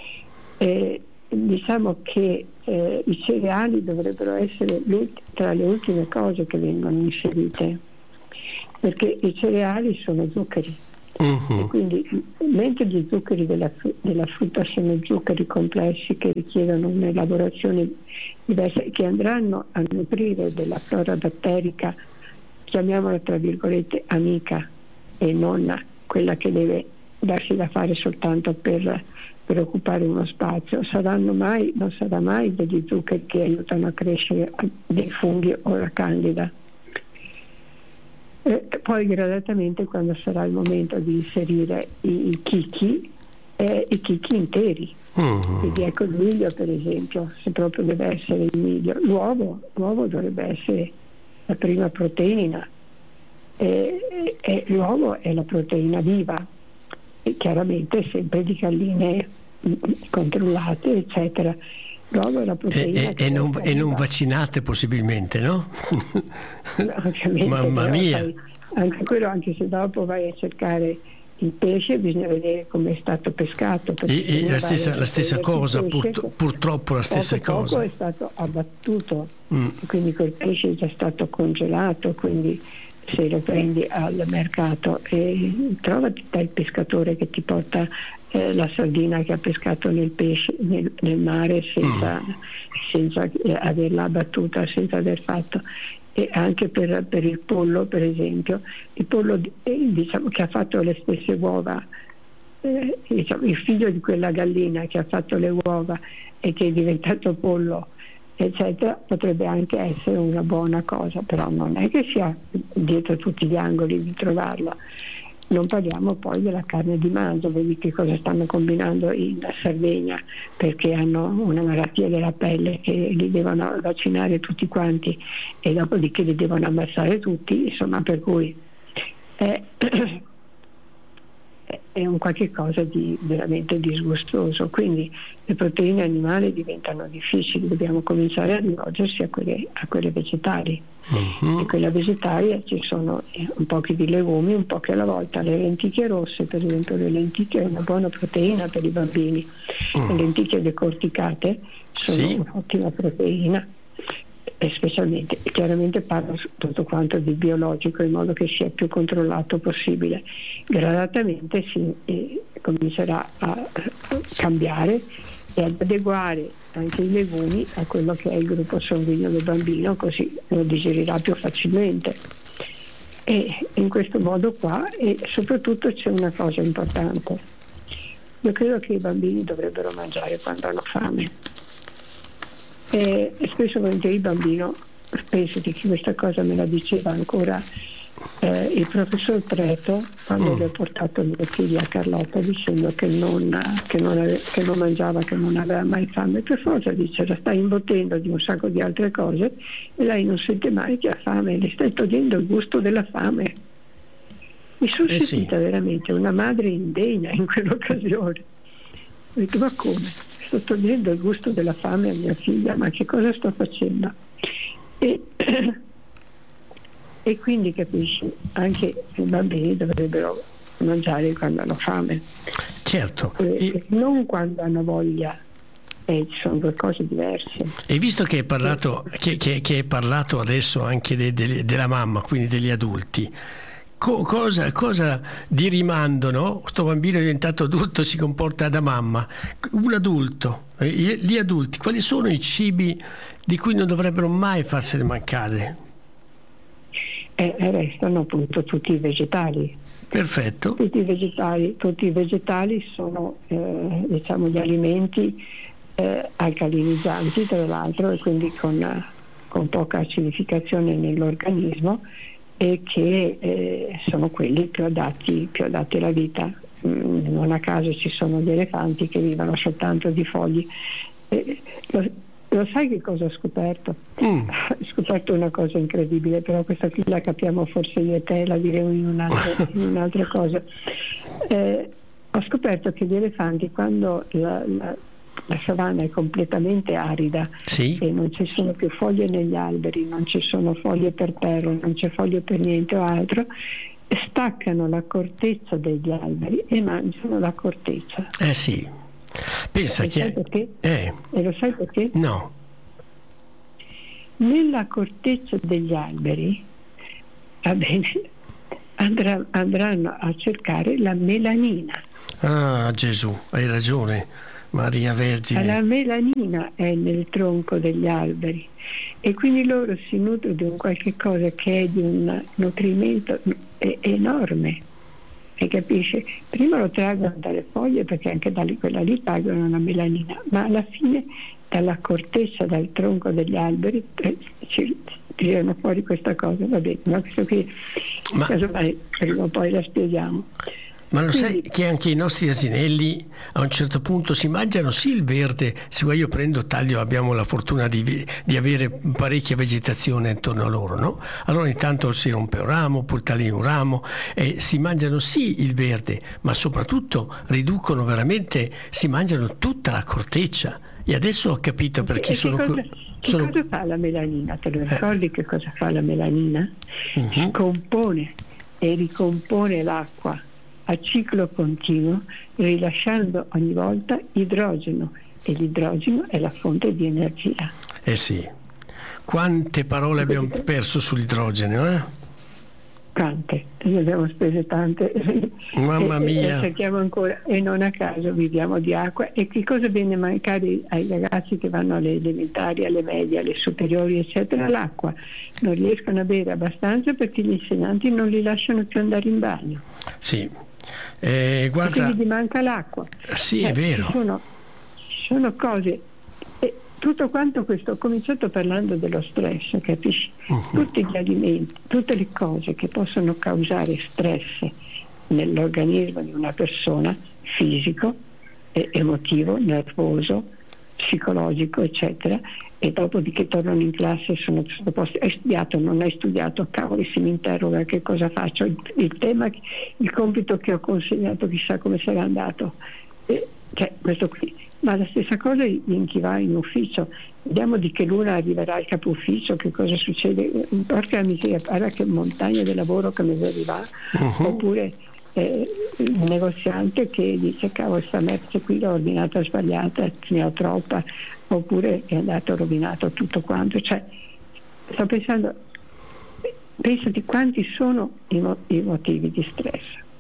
[SPEAKER 2] Diciamo che i cereali dovrebbero essere tra le ultime cose che vengono inserite, perché i cereali sono zuccheri, e quindi mentre gli zuccheri della frutta sono zuccheri complessi che richiedono un'elaborazione diversa, che andranno a nutrire della flora batterica, chiamiamola tra virgolette amica, e non quella che deve darsi da fare soltanto per occupare uno spazio, non sarà mai degli zuccheri che aiutano a crescere dei funghi o la candida. Poi gradatamente, quando sarà il momento di inserire i chicchi interi, quindi ecco il miglio, per esempio, se proprio deve essere il miglio, l'uovo dovrebbe essere la prima proteina, e l'uovo è la proteina viva, e chiaramente sempre di galline controllate, eccetera. L'uovo è la proteina
[SPEAKER 1] e non vaccinate possibilmente, no?
[SPEAKER 2] Ovviamente,
[SPEAKER 1] mamma mia,
[SPEAKER 2] anche se dopo vai a cercare il pesce, bisogna vedere come è stato pescato,
[SPEAKER 1] la stessa cosa, purtroppo la stessa cosa.
[SPEAKER 2] Poco è stato abbattuto, quindi quel pesce è già stato congelato, quindi se lo prendi al mercato e trovati dal pescatore che ti porta la sardina che ha pescato nel mare senza averla abbattuta, senza aver fatto. E anche per il pollo, per esempio, il pollo diciamo che ha fatto le stesse uova, diciamo, il figlio di quella gallina che ha fatto le uova e che è diventato pollo, eccetera, potrebbe anche essere una buona cosa, però non è che sia dietro tutti gli angoli di trovarlo. Non parliamo poi della carne di manzo, vedi che cosa stanno combinando in Sardegna, perché hanno una malattia della pelle che li devono vaccinare tutti quanti e dopodiché li devono ammazzare tutti, insomma, per cui è un qualche cosa di veramente disgustoso. Quindi le proteine animali diventano difficili, dobbiamo cominciare a rivolgersi a quelle vegetali. E quelle vegetali ci sono un po' di legumi, un po' che alla volta. Le lenticchie rosse, per esempio, le lenticchie è una buona proteina per i bambini. Le lenticchie decorticate sono un'ottima proteina, e specialmente, chiaramente parlo tutto quanto di biologico, in modo che sia più controllato possibile. Gradatamente si comincerà a cambiare e ad adeguare anche i legumi a quello che è il gruppo sanguigno del bambino, così lo digerirà più facilmente. E in questo modo qua, e soprattutto c'è una cosa importante: io credo che i bambini dovrebbero mangiare quando hanno fame, e spesso volentieri il bambino, penso che questa cosa me la diceva ancora il professor Preto quando le ho portato mio figlio a Carlotta, dicendo che non mangiava, che non aveva mai fame. Per forza, dice, la stai imbottendo di un sacco di altre cose e lei non sente mai che ha fame, le stai togliendo il gusto della fame. Mi sono sentita veramente una madre indegna in quell'occasione. Ho detto: ma come? Sto togliendo il gusto della fame a mia figlia, ma che cosa sto facendo? E quindi, capisci, anche i bambini dovrebbero mangiare quando hanno fame,
[SPEAKER 1] certo,
[SPEAKER 2] non quando hanno voglia, sono due cose diverse.
[SPEAKER 1] E visto che hai parlato, che hai parlato adesso anche della mamma, quindi degli adulti, cosa di rimando, no? Questo bambino è diventato adulto, si comporta da mamma. Un adulto, gli adulti, quali sono i cibi di cui non dovrebbero mai farsene mancare?
[SPEAKER 2] Restano appunto tutti i vegetali.
[SPEAKER 1] Perfetto.
[SPEAKER 2] Tutti i vegetali sono diciamo gli alimenti alcalinizzanti, tra l'altro, e quindi con poca acidificazione nell'organismo, e che sono quelli più adatti alla vita. Non a caso ci sono gli elefanti che vivono soltanto di foglie Lo sai che cosa ho scoperto? Ho scoperto una cosa incredibile, però questa qui la capiamo forse io e te, la diremo in un'altra cosa. Ho scoperto che gli elefanti, quando la savana è completamente arida,
[SPEAKER 1] sì,
[SPEAKER 2] e non ci sono più foglie negli alberi, non ci sono foglie per terra, non c'è foglie per niente o altro, staccano la corteccia degli alberi e mangiano la corteccia.
[SPEAKER 1] Sì. Pensa che...
[SPEAKER 2] Sai perché? E lo sai perché?
[SPEAKER 1] No.
[SPEAKER 2] Nella corteccia degli alberi, va bene, andranno a cercare la melanina.
[SPEAKER 1] Ah, Gesù, hai ragione, Maria Vergine.
[SPEAKER 2] La melanina è nel tronco degli alberi e quindi loro si nutrono di un qualche cosa che è di un nutrimento enorme. E capisci? Prima lo traggono dalle foglie, perché anche da quella lì traggono la melanina, ma alla fine dalla corteccia, dal tronco degli alberi ci tirano fuori questa cosa. Va bene, ma questo qui casomai prima o poi la spieghiamo.
[SPEAKER 1] Ma lo sai che anche i nostri asinelli a un certo punto si mangiano sì il verde, se io taglio, abbiamo la fortuna di avere parecchia vegetazione intorno a loro, no? Allora intanto si rompe un ramo, oppure tagli un ramo e si mangiano sì il verde, ma soprattutto riducono veramente, si mangiano tutta la corteccia. E adesso ho capito perché sono...
[SPEAKER 2] Cosa fa la melanina? Te lo ricordi che cosa fa la melanina? Compone e ricompone l'acqua a ciclo continuo, rilasciando ogni volta idrogeno, e l'idrogeno è la fonte di energia.
[SPEAKER 1] Sì, quante parole abbiamo perso sull'idrogeno,
[SPEAKER 2] Tante, ne abbiamo spese tante.
[SPEAKER 1] Mamma mia.
[SPEAKER 2] E cerchiamo ancora, e non a caso viviamo di acqua. E che cosa viene a mancare ai ragazzi che vanno alle elementari, alle medie, alle superiori, eccetera? L'acqua. Non riescono a bere abbastanza perché gli insegnanti non li lasciano più andare in bagno.
[SPEAKER 1] Sì. Guarda,
[SPEAKER 2] quindi gli manca l'acqua.
[SPEAKER 1] Sì, è vero.
[SPEAKER 2] Ci sono cose, e tutto quanto questo, ho cominciato parlando dello stress, capisci? Tutti gli alimenti, tutte le cose che possono causare stress nell'organismo di una persona, fisico, emotivo, nervoso, psicologico, eccetera, e dopodiché tornano in classe sono sottoposti. Hai studiato, non hai studiato, cavoli, si mi interroga che cosa faccio, il tema, il compito che ho consegnato chissà come sarà andato, questo qui. Ma la stessa cosa in chi va in ufficio, vediamo di che luna arriverà il capo ufficio, che cosa succede, porca miseria, guarda che montagna di lavoro che mi arriva, oppure il negoziante che dice cavolo, sta merce qui l'ho ordinata sbagliata, ne ho troppa, oppure è andato rovinato tutto quanto. Cioè, sto pensando, pensati quanti sono i motivi di stress.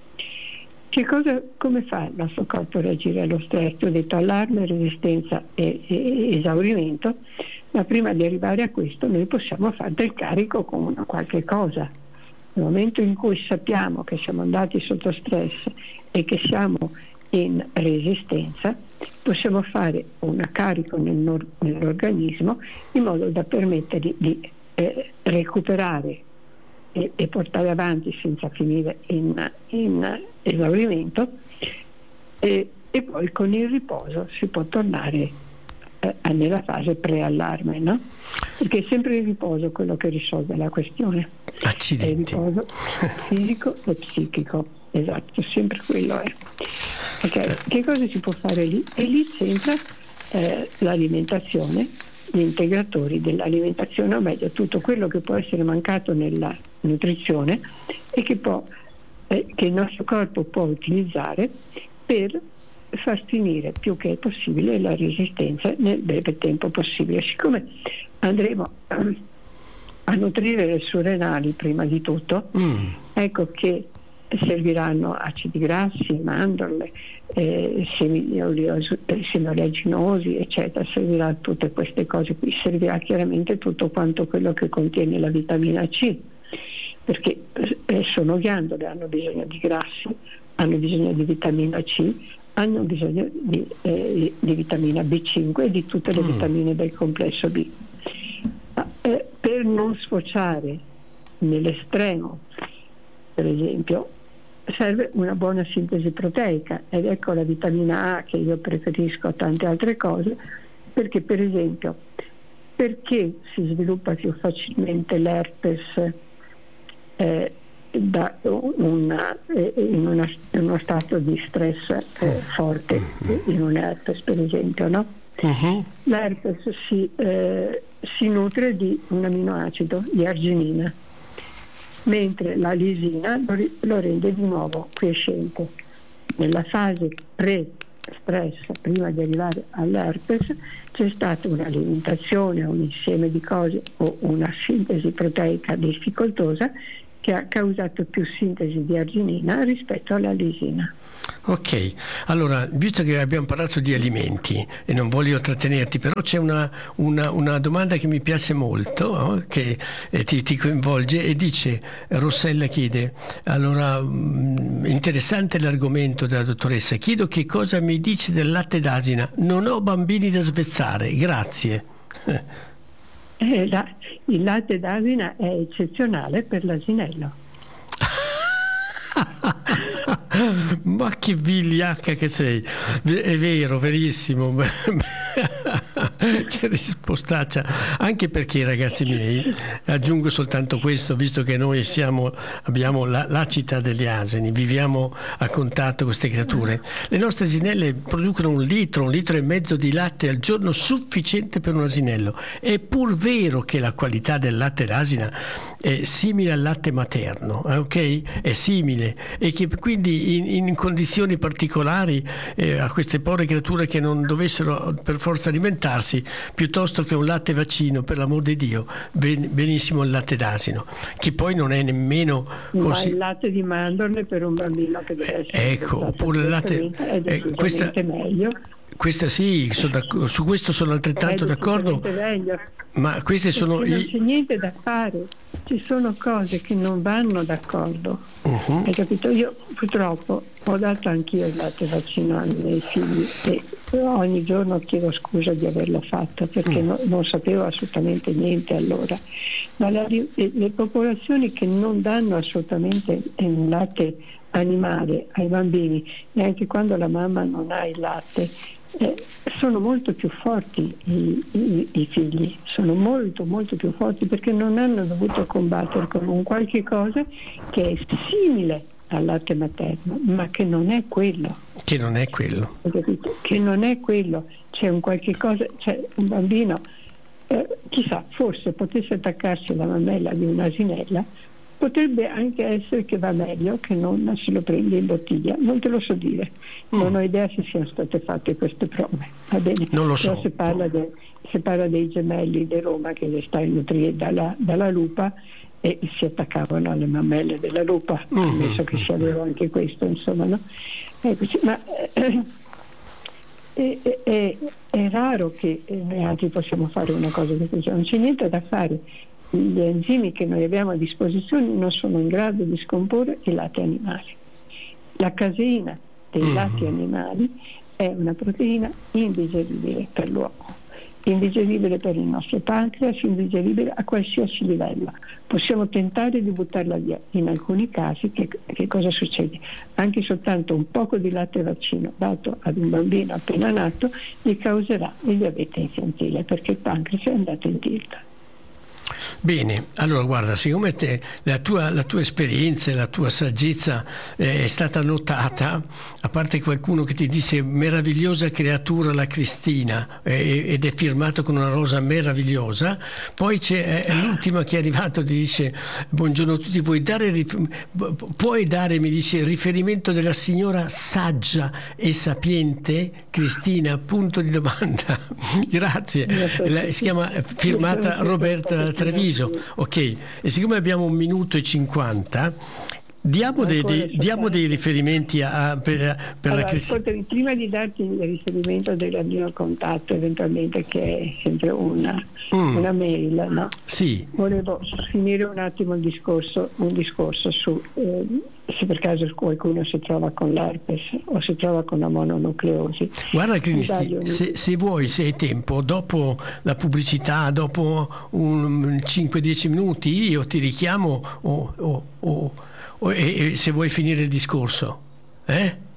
[SPEAKER 2] Come fa il nostro corpo a reagire allo stress? Ti ho detto allarme, resistenza e esaurimento, ma prima di arrivare a questo noi possiamo fare del carico con una qualche cosa. Nel momento in cui sappiamo che siamo andati sotto stress e che siamo in resistenza, possiamo fare un carico nell'organismo in modo da permettergli di recuperare e portare avanti senza finire in esaurimento, e poi con il riposo si può tornare nella fase pre-allarme, no? Perché è sempre il riposo quello che risolve la questione.
[SPEAKER 1] Accidenti.
[SPEAKER 2] È il riposo fisico e psichico, esatto, sempre quello è. Okay. Che cosa si può fare lì? E lì c'entra l'alimentazione, gli integratori dell'alimentazione, o meglio tutto quello che può essere mancato nella nutrizione e che il nostro corpo può utilizzare per far finire più che possibile la resistenza nel breve tempo possibile. Siccome andremo a nutrire le surrenali prima di tutto, ecco che serviranno acidi grassi, mandorle, semi oleaginosi, eccetera. Servirà tutte queste cose qui, servirà chiaramente tutto quanto quello che contiene la vitamina C, perché sono ghiandole, hanno bisogno di grassi, hanno bisogno di vitamina C, hanno bisogno di vitamina B5 e di tutte le vitamine del complesso B. Per non sfociare nell'estremo, per esempio, serve una buona sintesi proteica, ed ecco la vitamina A, che io preferisco a tante altre cose, Perché, per esempio, perché si sviluppa più facilmente l'herpes in uno stato di stress forte, in un herpes per esempio, no? L'herpes si nutre di un aminoacido, di arginina, mentre la lisina lo rende di nuovo quiescente. Nella fase pre-stress, prima di arrivare all'herpes, c'è stata un'alimentazione, un insieme di cose o una sintesi proteica difficoltosa che ha causato più sintesi di arginina rispetto alla lisina.
[SPEAKER 1] Ok, allora, visto che abbiamo parlato di alimenti e non voglio trattenerti, però c'è una domanda che mi piace molto, no? Che ti coinvolge, e dice, Rossella chiede, allora, interessante l'argomento della dottoressa, chiedo che cosa mi dice del latte d'asina, non ho bambini da svezzare, grazie.
[SPEAKER 2] Il latte d'asina è eccezionale per l'asinello.
[SPEAKER 1] Ma che vigliacca che sei, è vero, verissimo. Che rispostaccia, anche perché, ragazzi miei, aggiungo soltanto questo, visto che noi abbiamo la città degli asini, viviamo a contatto con queste creature, le nostre asinelle producono 1 litro e mezzo di latte al giorno, sufficiente per un asinello. È pur vero che la qualità del latte d'asina è simile al latte materno, ok? È simile, e che quindi in condizioni particolari a queste povere creature che non dovessero per forza alimentarsi, piuttosto che un latte vaccino, per l'amor di Dio, benissimo il latte d'asino, che poi non è nemmeno
[SPEAKER 2] ma il latte di mandorle per un bambino che deve essere
[SPEAKER 1] oppure il latte
[SPEAKER 2] è decisamente meglio.
[SPEAKER 1] Questa sì, su questo sono altrettanto d'accordo, ma queste sono
[SPEAKER 2] non c'è niente da fare, ci sono cose che non vanno d'accordo. Hai capito? Io purtroppo ho dato anch'io il latte vaccino ai miei figli e ogni giorno chiedo scusa di averlo fatto, perché non sapevo assolutamente niente allora. Ma le popolazioni che non danno assolutamente il latte animale ai bambini, neanche quando la mamma non ha il latte, sono molto più forti i figli, sono molto molto più forti, perché non hanno dovuto combattere con un qualche cosa che è simile al latte materno, ma che non è quello.
[SPEAKER 1] Che non è quello.
[SPEAKER 2] Che non è quello. C'è un qualche cosa, c'è un bambino, chissà, forse potesse attaccarsi alla mammella di un'asinella, potrebbe anche essere che va meglio che non se lo prende in bottiglia, non te lo so dire, non ho idea se siano state fatte queste prove, va bene?
[SPEAKER 1] Non lo so.
[SPEAKER 2] Però se parla dei gemelli di Roma che le sta a nutrire dalla lupa e si attaccavano alle mammelle della lupa, penso che si aveva anche questo, insomma, no? Ma è raro che noi altri possiamo fare una cosa di così, non c'è niente da fare. Gli enzimi che noi abbiamo a disposizione non sono in grado di scomporre i latti animali. La caseina dei latti animali è una proteina indigeribile per l'uomo, indigeribile per il nostro pancreas, indigeribile a qualsiasi livello. Possiamo tentare di buttarla via. In alcuni casi che cosa succede? Anche soltanto un poco di latte vaccino dato ad un bambino appena nato gli causerà il diabete infantile, perché il pancreas è andato in tilt.
[SPEAKER 1] Bene, allora guarda, siccome la tua esperienza e la tua saggezza è stata notata, a parte qualcuno che ti dice meravigliosa creatura la Cristina, ed è firmato con una rosa meravigliosa, poi c'è l'ultima che è arrivato, ti dice buongiorno a tutti, puoi dare, mi dice, riferimento della signora saggia e sapiente Cristina, punto di domanda. Grazie. Si chiama, firmata Roberta Treviso. Ok, e siccome abbiamo 1 minuto e 50, diamo dei riferimenti per
[SPEAKER 2] allora,
[SPEAKER 1] la Cristina.
[SPEAKER 2] Prima di darti il riferimento del mio contatto, eventualmente, che è sempre una mail, no?
[SPEAKER 1] Sì.
[SPEAKER 2] Volevo finire un attimo un discorso su se per caso qualcuno si trova con l'herpes o si trova con la mononucleosi.
[SPEAKER 1] Guarda Cristi, se vuoi, se hai tempo, dopo la pubblicità, dopo 5-10 minuti, io ti richiamo e se vuoi finire il discorso.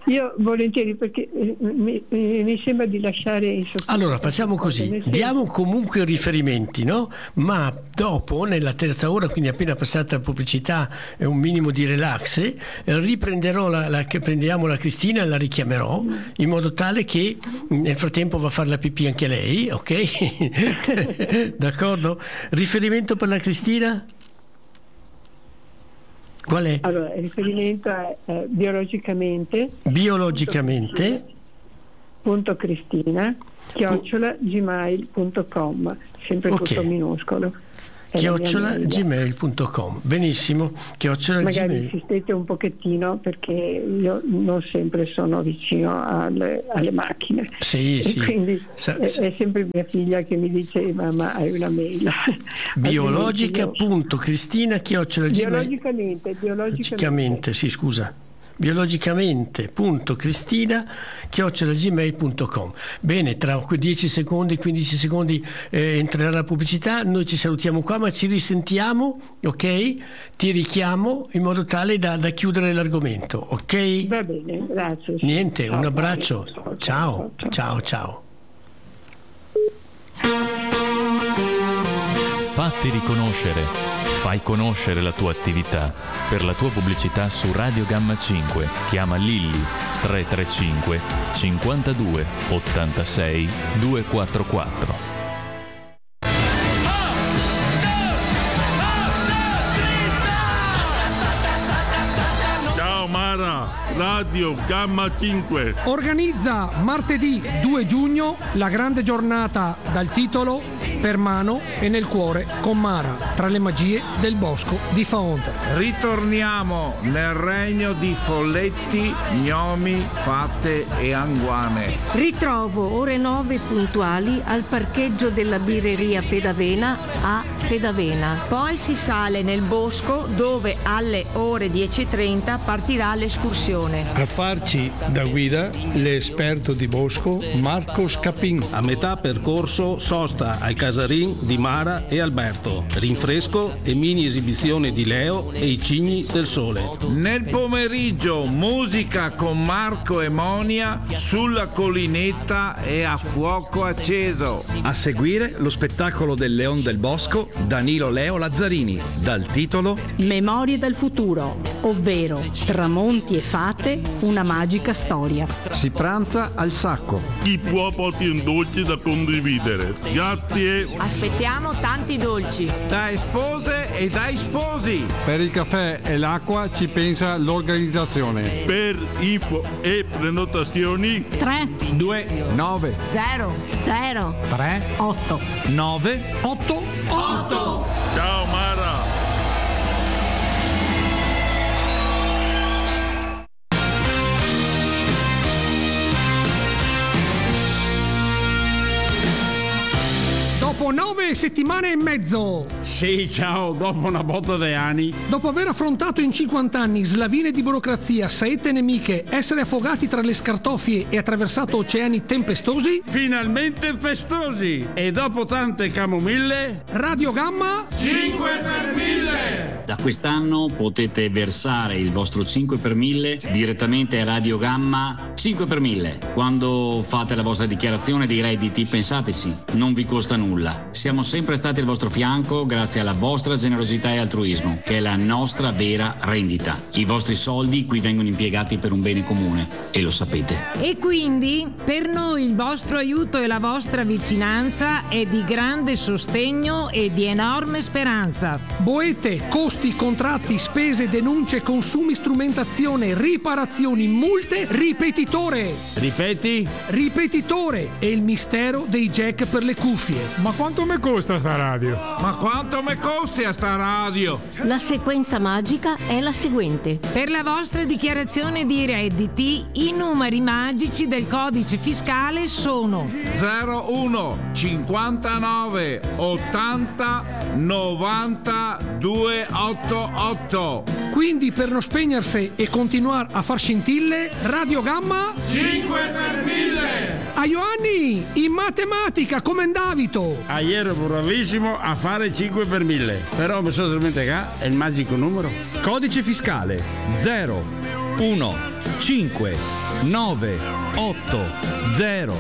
[SPEAKER 2] Io volentieri, perché mi sembra di lasciare in sospeso.
[SPEAKER 1] Allora facciamo così, diamo comunque riferimenti, no? Ma dopo, nella terza ora, quindi appena passata la pubblicità e un minimo di relax, riprenderò prendiamo la Cristina e la richiamerò in modo tale che nel frattempo va a fare la pipì anche lei, ok? D'accordo? Riferimento per la Cristina? Qual è?
[SPEAKER 2] Allora, il riferimento è biologicamente .cristina @gmail.com, sempre tutto minuscolo.
[SPEAKER 1] @gmail.com. Benissimo,
[SPEAKER 2] magari insistete un pochettino, perché io non sempre sono vicino alle macchine, quindi è sempre mia figlia che mi dice: mamma, hai una mail.
[SPEAKER 1] biologica.cristina
[SPEAKER 2] biologicamente
[SPEAKER 1] sì, scusa, biologicamente.cristina@gmail.com. Bene, tra 10 secondi, 15 secondi entrerà la pubblicità. Noi ci salutiamo qua, ma ci risentiamo, ok? Ti richiamo in modo tale da chiudere l'argomento, ok?
[SPEAKER 2] Va bene, grazie.
[SPEAKER 1] Niente, un abbraccio. Ciao.
[SPEAKER 3] Fatti riconoscere. Fai conoscere la tua attività. Per la tua pubblicità su Radio Gamma 5 chiama Lilli 335 52 86 244.
[SPEAKER 4] Ciao Mara, Radio Gamma 5
[SPEAKER 5] organizza martedì 2 giugno la grande giornata dal titolo Per mano e nel cuore con Mara, tra le magie del bosco di Faonta.
[SPEAKER 6] Ritorniamo nel regno di folletti, gnomi, fatte e anguane.
[SPEAKER 7] Ritrovo ore 9 puntuali al parcheggio della birreria Pedavena a Pedavena.
[SPEAKER 8] Poi si sale nel bosco, dove alle ore 10:30 partirà l'escursione.
[SPEAKER 9] A farci da guida l'esperto di bosco Marco Scapin.
[SPEAKER 10] A metà percorso sosta al casarin di Mara e Alberto, rinfresco e mini esibizione di Leo e i cigni del sole.
[SPEAKER 6] Nel pomeriggio musica con Marco e Monia sulla collinetta e a fuoco acceso.
[SPEAKER 11] A seguire lo spettacolo del Leon del Bosco Danilo Leo Lazzarini, dal titolo
[SPEAKER 12] Memorie del futuro, ovvero tramonti e fate, una magica storia.
[SPEAKER 11] Si pranza al Sacco.
[SPEAKER 4] Chi può porti un dolce da condividere. Grazie.
[SPEAKER 8] Aspettiamo tanti dolci.
[SPEAKER 6] Dai spose e dai sposi.
[SPEAKER 9] Per il caffè e l'acqua ci pensa l'organizzazione.
[SPEAKER 4] Per info e prenotazioni
[SPEAKER 12] 3
[SPEAKER 11] 2 9
[SPEAKER 8] 0
[SPEAKER 12] 0
[SPEAKER 11] 3
[SPEAKER 12] 8
[SPEAKER 11] 9
[SPEAKER 5] 8.
[SPEAKER 4] Ciao Mara.
[SPEAKER 5] Dopo 9 settimane e mezzo,
[SPEAKER 13] Sì, ciao, dopo una botta di anni.
[SPEAKER 5] dopo aver affrontato in 50 anni slavine di burocrazia, saette nemiche, essere affogati tra le scartoffie e attraversato oceani tempestosi,
[SPEAKER 13] Finalmente festosi. E dopo tante camomille,
[SPEAKER 5] Radio Gamma
[SPEAKER 13] 5 per 1000.
[SPEAKER 14] Da quest'anno potete versare il vostro 5 per 1000 direttamente a Radio Gamma 5 per 1000. Quando fate la vostra dichiarazione dei redditi, pensateci, non vi costa nulla. Siamo sempre stati al vostro fianco grazie alla vostra generosità e altruismo, che è la nostra vera rendita. I vostri soldi qui vengono impiegati per un bene comune e lo sapete.
[SPEAKER 15] E quindi per noi il vostro aiuto e la vostra vicinanza è di grande sostegno e di enorme speranza.
[SPEAKER 5] boete, costi, contratti, spese, denunce, consumi, strumentazione, riparazioni, multe, ripetitore.
[SPEAKER 13] Ripeti?
[SPEAKER 5] Ripetitore è il mistero dei jack per le cuffie.
[SPEAKER 13] Ma quanto mi costa sta radio?
[SPEAKER 6] Ma quanto mi costi a sta radio?
[SPEAKER 7] La sequenza magica è la seguente.
[SPEAKER 15] Per la vostra dichiarazione di redditi, i numeri magici del codice fiscale sono
[SPEAKER 6] 01 59 80 90 288.
[SPEAKER 5] Quindi per non spegnersi e continuare a far scintille, Radio Gamma
[SPEAKER 13] 5 per 1000.
[SPEAKER 5] a Ioanni in matematica come Davito.
[SPEAKER 13] Ieri ero bravissimo a fare 5 per 1000. Però mi sono dimenticato è il magico numero.
[SPEAKER 11] Codice fiscale 0 1 5 980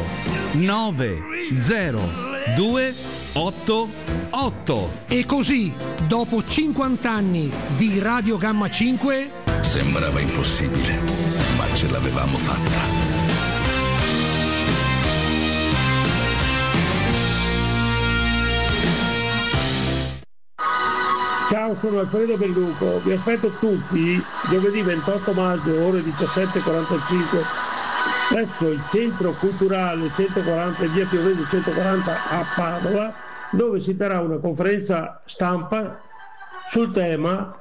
[SPEAKER 11] 288.
[SPEAKER 5] E così, dopo 50 anni di Radio Gamma 5,
[SPEAKER 16] sembrava impossibile, ma ce l'avevamo fatta.
[SPEAKER 17] Ciao, sono Alfredo Belluco, vi aspetto tutti giovedì 28 maggio ore 17:45 presso il Centro Culturale 140 via Piovesi 140 a Padova, dove si terrà una conferenza stampa sul tema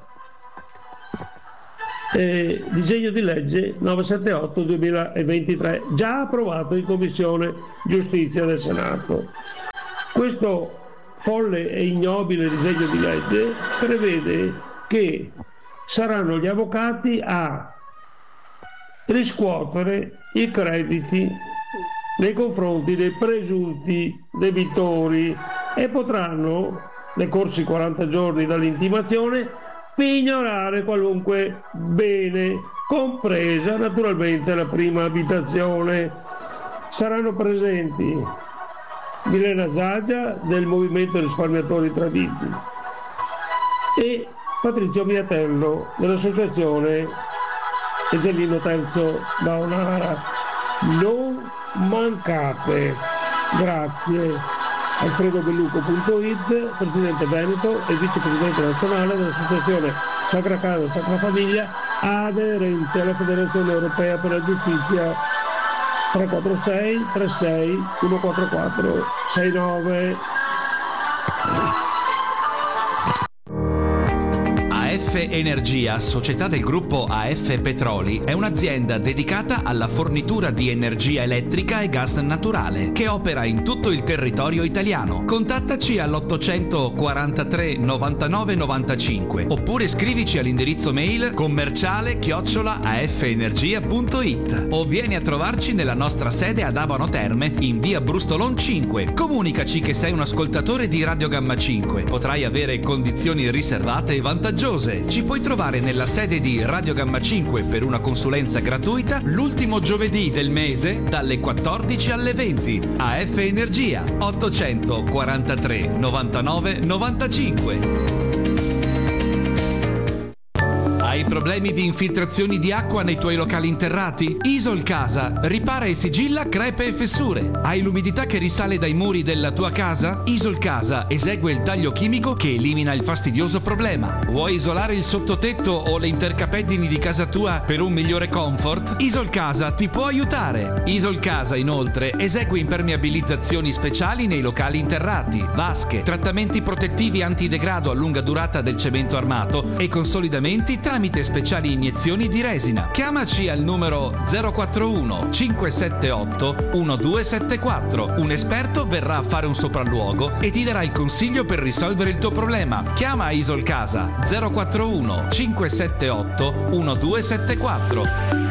[SPEAKER 17] disegno di legge 978-2023, già approvato in Commissione Giustizia del Senato. Questo folle e ignobile disegno di legge prevede che saranno gli avvocati a riscuotere i crediti nei confronti dei presunti debitori e potranno, decorsi 40 giorni dall'intimazione, pignorare qualunque bene, compresa naturalmente la prima abitazione. Saranno presenti Milena Zaggia del Movimento Risparmiatori Traditi e Patrizio Miatello dell'Associazione Esellino Terzo da Onara. Non mancate. Grazie. alfredobelluco.it, presidente Veneto e vicepresidente nazionale dell'Associazione Sacra Casa e Sacra Famiglia, aderente alla Federazione Europea per la Giustizia. 346 36 144 69.
[SPEAKER 11] AF Energia, società del gruppo AF Petroli, è un'azienda dedicata alla fornitura di energia elettrica e gas naturale che opera in tutto il territorio italiano. Contattaci all'843 99 95 oppure scrivici all'indirizzo mail commerciale@afenergia.it o vieni a trovarci nella nostra sede ad Abano Terme in via Brustolon 5. Comunicaci che sei un ascoltatore di Radio Gamma 5. Potrai avere condizioni riservate e vantaggiose. Ci puoi trovare nella sede di Radio Gamma 5 per una consulenza gratuita l'ultimo giovedì del mese dalle 14 alle 20. AF Energia 843 99 95. Hai problemi di infiltrazioni di acqua nei tuoi locali interrati? Isol Casa ripara e sigilla crepe e fessure. Hai l'umidità che risale dai muri della tua casa? Isol Casa esegue il taglio chimico che elimina il fastidioso problema. Vuoi isolare il sottotetto o le intercapeddini di casa tua per un migliore comfort? Isol Casa ti può aiutare. Isol Casa inoltre esegue impermeabilizzazioni speciali nei locali interrati, vasche, trattamenti protettivi antidegrado a lunga durata del cemento armato e consolidamenti tramite speciali iniezioni di resina. Chiamaci al numero 041 578 1274. Un esperto verrà a fare un sopralluogo e ti darà il consiglio per risolvere il tuo problema. Chiama Isol Casa 041 578 1274.